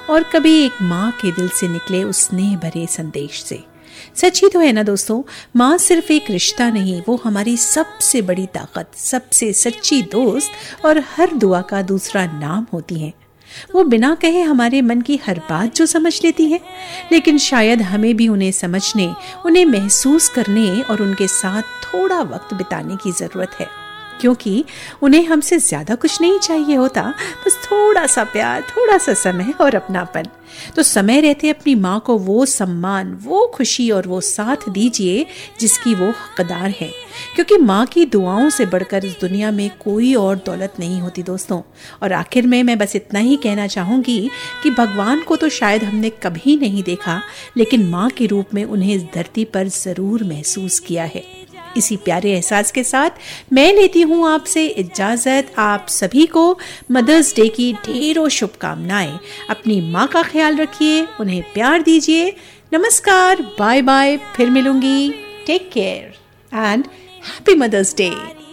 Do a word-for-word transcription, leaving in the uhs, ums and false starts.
और कभी एक माँ के दिल से निकले उस स्नेह भरे संदेश से। सच ही तो है ना दोस्तों, माँ सिर्फ एक रिश्ता नहीं, वो हमारी सबसे बड़ी ताकत, सबसे सच्ची दोस्त और हर दुआ का दूसरा नाम होती हैं। वो बिना कहे हमारे मन की हर बात जो समझ लेती है, लेकिन शायद हमें भी उन्हें समझने, उन्हें महसूस करने और उनके साथ थोड़ा वक्त बिताने की ज़रूरत है, क्योंकि उन्हें हमसे ज़्यादा कुछ नहीं चाहिए होता, बस थोड़ा सा प्यार, थोड़ा सा समय और अपनापन। तो समय रहते अपनी माँ को वो सम्मान, वो खुशी और वो साथ दीजिए जिसकी वो हकदार है, क्योंकि माँ की दुआओं से बढ़कर इस दुनिया में कोई और दौलत नहीं होती दोस्तों। और आखिर में मैं बस इतना ही कहना चाहूँगी कि भगवान को तो शायद हमने कभी नहीं देखा, लेकिन माँ के रूप में उन्हें इस धरती पर ज़रूर महसूस किया है। इसी प्यारे एहसास के साथ मैं लेती हूँ आपसे इजाज़त। आप सभी को मदर्स डे की ढेरों शुभकामनाएं। अपनी माँ का ख्याल रखिए, उन्हें प्यार दीजिए। नमस्कार, बाय बाय, फिर मिलूंगी। Take care and happy mother's day.